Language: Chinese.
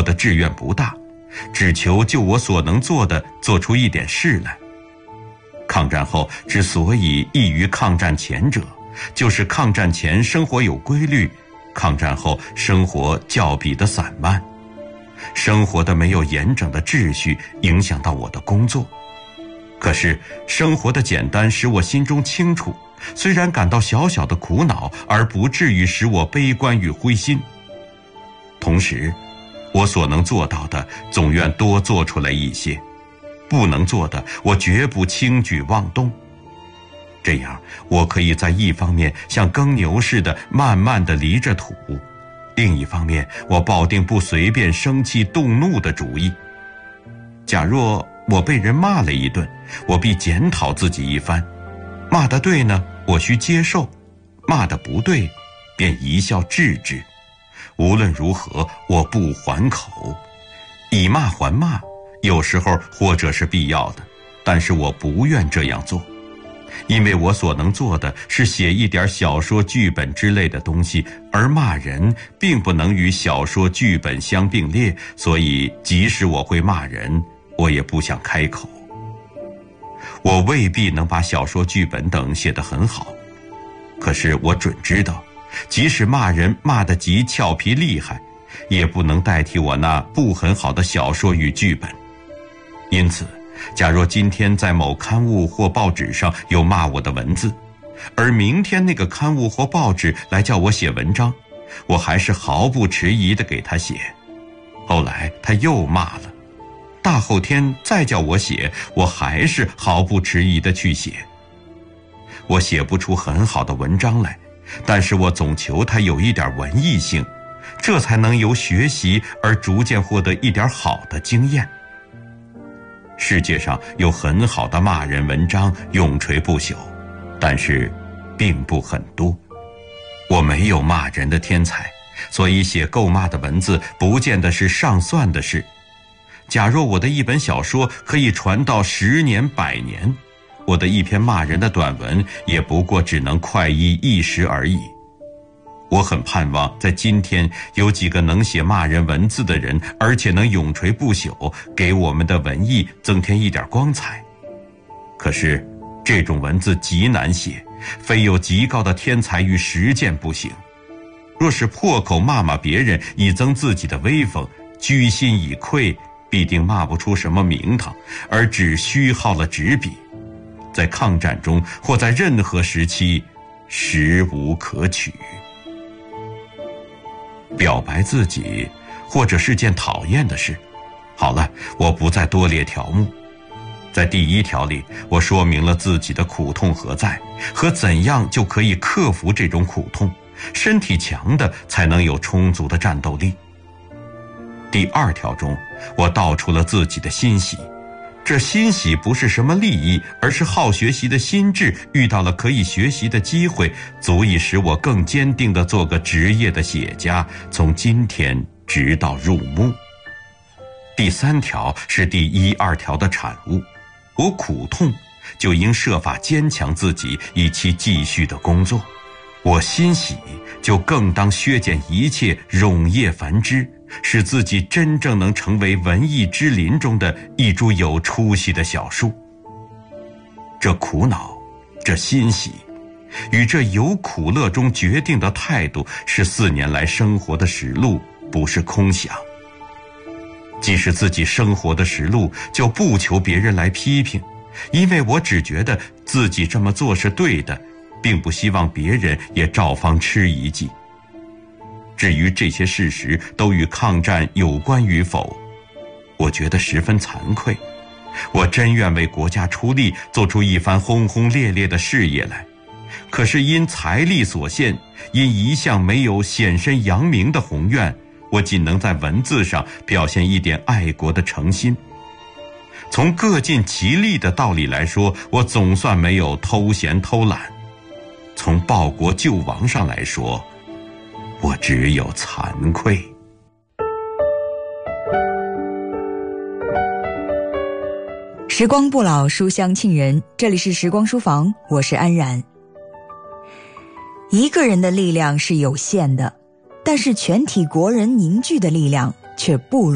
的志愿不大，只求就我所能做的做出一点事来。抗战后之所以异于抗战前者，就是抗战前生活有规律，抗战后生活较比的散漫，生活的没有严整的秩序，影响到我的工作。可是生活的简单使我心中清楚，虽然感到小小的苦恼，而不至于使我悲观与灰心。同时我所能做到的总愿多做出来一些，不能做的我绝不轻举妄动。这样我可以在一方面像耕牛似的慢慢地犁着土，另一方面我抱定不随便生气动怒的主意。假若我被人骂了一顿，我必检讨自己一番，骂得对呢，我需接受；骂得不对，便一笑置之。无论如何，我不还口。以骂还骂，有时候或者是必要的，但是我不愿这样做，因为我所能做的是写一点小说剧本之类的东西，而骂人并不能与小说剧本相并列，所以即使我会骂人，我也不想开口。我未必能把小说剧本等写得很好，可是我准知道，即使骂人骂得极俏皮厉害，也不能代替我那不很好的小说与剧本。因此假若今天在某刊物或报纸上有骂我的文字，而明天那个刊物或报纸来叫我写文章，我还是毫不迟疑地给他写。后来他又骂了，大后天再叫我写，我还是毫不迟疑地去写。我写不出很好的文章来，但是我总求它有一点文艺性，这才能由学习而逐渐获得一点好的经验。世界上有很好的骂人文章永垂不朽，但是并不很多。我没有骂人的天才，所以写够骂的文字不见得是上算的事。假若我的一本小说可以传到10年100年，我的一篇骂人的短文也不过只能快意一时而已。我很盼望在今天有几个能写骂人文字的人，而且能永垂不朽，给我们的文艺增添一点光彩。可是这种文字极难写，非有极高的天才与实践不行。若是破口骂别人以增自己的威风，居心已溃，必定骂不出什么名堂，而只虚耗了纸笔。在抗战中或在任何时期，实无可取。表白自己或者是件讨厌的事，好了，我不再多列条目。在第1条里，我说明了自己的苦痛何在，和怎样就可以克服这种苦痛，身体强的才能有充足的战斗力。第2条中，我道出了自己的欣喜，这欣喜不是什么利益，而是好学习的心智遇到了可以学习的机会，足以使我更坚定地做个职业的写家，从今天直到入墓。第3条是第1、2条的产物，我苦痛，就应设法坚强自己，以期继续的工作。我欣喜，就更当削减一切，冗叶繁枝，使自己真正能成为文艺之林中的一株有出息的小树。这苦恼，这欣喜，与这有苦乐中决定的态度，是4年来生活的实录，不是空想。既是自己生活的实录，就不求别人来批评，因为我只觉得自己这么做是对的，并不希望别人也照方吃一计。至于这些事实都与抗战有关与否，我觉得十分惭愧。我真愿为国家出力，做出一番轰轰烈烈的事业来，可是因财力所限，因一向没有显身扬名的宏愿，我仅能在文字上表现一点爱国的诚心。从各尽其力的道理来说，我总算没有偷闲偷懒；从报国救亡上来说，我只有惭愧。 时光不老，书香沁人，这里是时光书房，我是安然。一个人的力量是有限的，但是全体国人凝聚的力量却不如